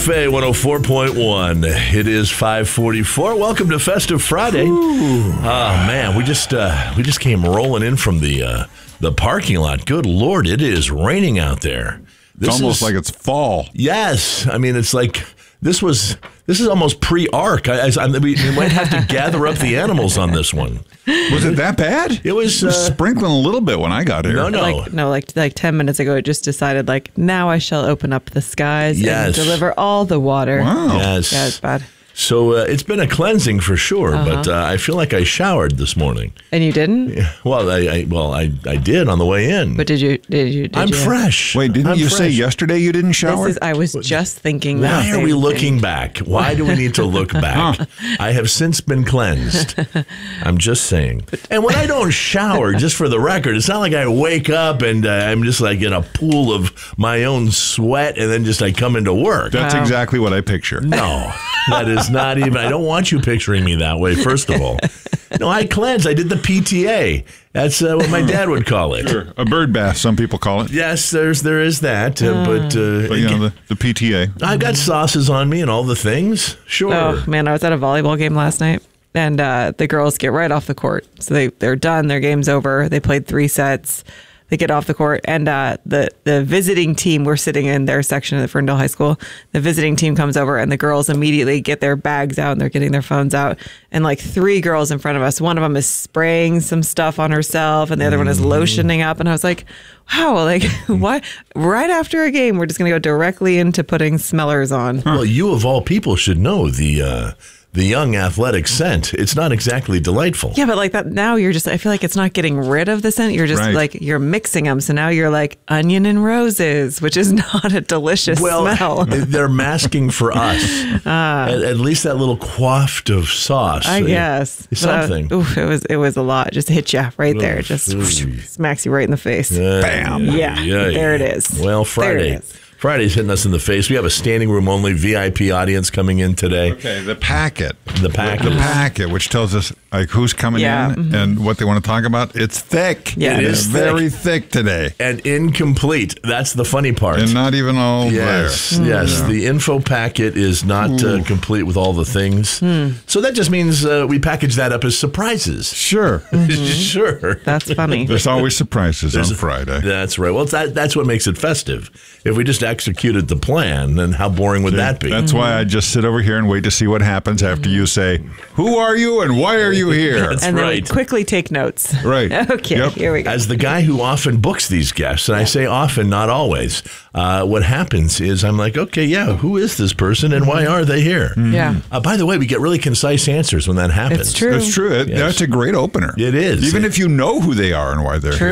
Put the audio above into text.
Fay 104.1. It is 5:44. Welcome to Festive Friday. Oh man, we just came rolling in from the parking lot. Good Lord, it is raining out there. It's almost like it's fall. Yes, I mean it's like this is almost pre-arc. We might have to gather up the animals on this one. Was it that bad? It was sprinkling a little bit when I got here. Like 10 minutes ago, it just decided now I shall open up the skies and deliver all the water. Wow. Yes. Yeah, it's bad. So it's been a cleansing for sure, but I feel like I showered this morning. And you didn't? Well, I did on the way in. But did you? I'm fresh. Wait, didn't you say yesterday you didn't shower? I was just thinking that. Why are we looking back? Why do we need to look back? I have since been cleansed. I'm just saying. And when I don't shower, just for the record, it's not like I wake up and I'm just like in a pool of my own sweat and then just I come into work. That's exactly what I picture. No, that is not even. I don't want you picturing me that way, first of all. No, I cleansed. I did the PTA. That's what my dad would call it. Sure. A bird bath, some people call it. Yes, there is that. But you know, the PTA. I've got sauces on me and all the things. Sure. Oh, man, I was at a volleyball game last night, and the girls get right off the court. So they're done. Their game's over. They played 3 sets. They get off the court, and the visiting team, we're sitting in their section at Ferndale High School. The visiting team comes over, and the girls immediately get their bags out, and they're getting their phones out. And 3 girls in front of us, one of them is spraying some stuff on herself, and the other one is lotioning up. And I was like, wow, why? Right after a game, we're just going to go directly into putting smellers on. Well, you of all people should know the young athletic scent. It's not exactly delightful. Yeah, but that now you're just, I feel like it's not getting rid of the scent. You're just you're mixing them. So now you're like onion and roses, which is not a delicious smell. They're masking for us. At least that little quaft of sauce. I guess. Something. It was a lot. Just hit you right there. It just smacks you right in the face. Bam. Yeah, there it is. Well, Friday. Friday's hitting us in the face. We have a standing room only VIP audience coming in today. Okay, the packet. The packet, which tells us who's coming in and what they want to talk about. It's thick. Yeah, it is very thick today. And incomplete. That's the funny part. And not even all there. Yes, the info packet is not complete with all the things. So that just means we package that up as surprises. Sure. Sure. That's funny. There's always surprises on Friday. That's right. Well, that's what makes it festive. If we just executed the plan, then how boring would that be? That's why I just sit over here and wait to see what happens after you say, who are you and why are you here? That's and then right. we quickly take notes. Right. Okay, Here we go. As the guy who often books these guests, and I say often, not always, what happens is I'm like, okay, who is this person and why are they here? Yeah. By the way, we get really concise answers when that happens. It's true. That's true. That's a great opener. It is. Even if you know who they are and why they're here.